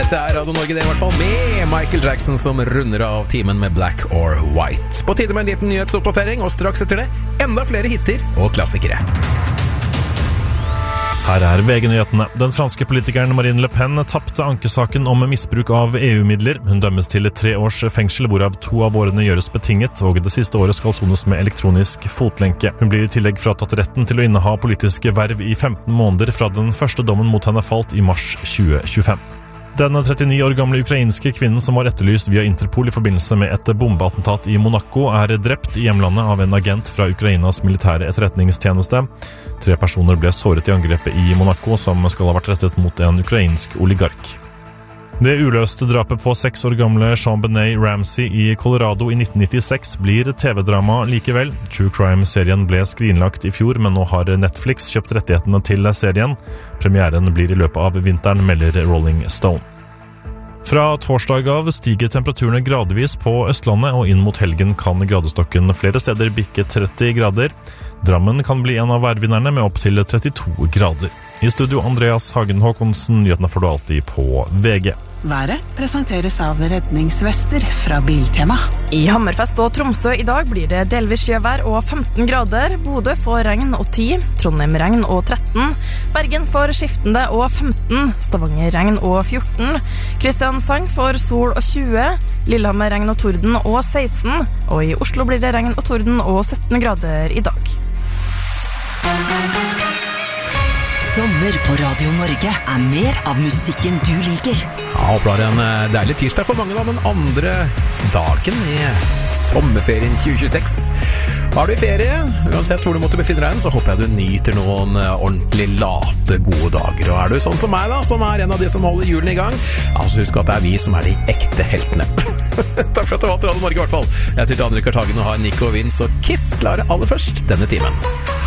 Dette Radio Norge det I hvert fall, med Michael Jackson som runder av timen med Black or White. På tide med en liten nyhetsoppdatering, og straks etter det, enda flere hitter og klassikere. Her VG-nyhetene. Den franske politikeren Marine Le Pen tappte ankesaken om misbruk av EU-midler. Hun dømmes til 3 års fengsel, hvorav 2 av årene gjøres betinget, og det siste året skal sones med elektronisk fotlenke. Hun blir I tillegg fratatt retten til å inneha politiske verv I 15 måneder fra den første dommen mot henne falt I mars 2025. Den 39 år gamle ukrainske kvinnen som var etterlyst via Interpol I forbindelse med et bombeattentat I Monaco drept I hjemlandet av en agent fra Ukrainas militære etterretningstjeneste. 3 personer ble såret I angrepet I Monaco, som skal ha vært rettet mot en ukrainsk oligark. Det uløste drapet på 6 år gamle Jean-Benet Ramsey I Colorado I 1996 blir TV-drama likevel. True Crime-serien ble skrinlagt I fjor, men nå har Netflix kjøpt rettighetene til serien. Premieren blir I løpet av vinteren, melder Rolling Stone. Fra torsdag av stiger temperaturene gradvis på Østlandet, og inn mot helgen kan gradestokken flere steder bikke 30 grader. Drammen kan bli en av værvinnerne med opp til 32 grader. I studio Andreas Hagen Håkonsen, nyhetene får du alltid på VG. Været presenteres av redningsvester fra Biltema. I Hammerfest og Tromsø I dag blir det delvis sjøvær og 15 grader. Bodø får regn og 10, Trondheim regn og 13, Bergen får skiftende og 15, Stavanger regn og 14, Kristiansand får sol og 20, Lillehammer regn og torden og 16, og I Oslo blir det regn og torden og 17 grader I dag. Sommer på Radio Norge mer av musikken du liker. Ja, håper det en deilig tirsdag for mange da, den andre dagen I sommerferien 2026. Har du ferie, uansett hvor du måtte befinne deg, så håper jeg du nyter noen ordentlig late gode dager. Og du sånn som meg da, som en av de som holder julen I gang, altså husk at det vi som de ekte heltene. Takk for at du valgte Radio Norge I hvert fall. Jeg heter Daniel Kartagen og har Nico Vince og Kiss klare aller først denne timen.